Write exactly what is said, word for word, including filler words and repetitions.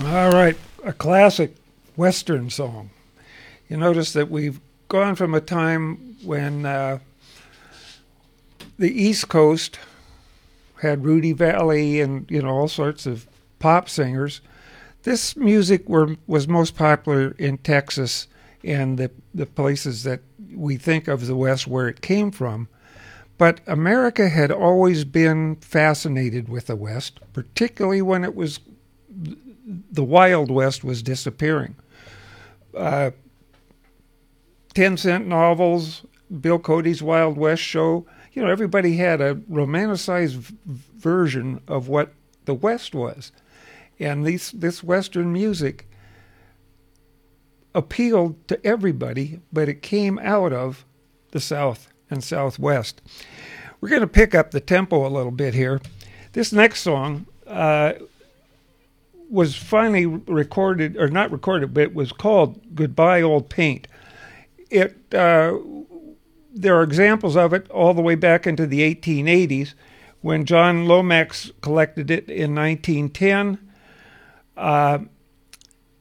All right, a classic Western song. You notice that we've gone from a time when uh, the East Coast had Rudy Valley and, you know, all sorts of pop singers. This music were, was most popular in Texas and the, the places that we think of the West where it came from. But America had always been fascinated with the West, particularly when it was the Wild West was disappearing. Uh, ten cent novels, Bill Cody's Wild West show, you know, everybody had a romanticized v- version of what the West was. And these, this Western music appealed to everybody, but it came out of the South and Southwest. We're going to pick up the tempo a little bit here. This next song uh, was finally recorded, or not recorded, but it was called Goodbye Old Paint. It uh, there are examples of it all the way back into the eighteen eighties when John Lomax collected it in nineteen ten. Uh,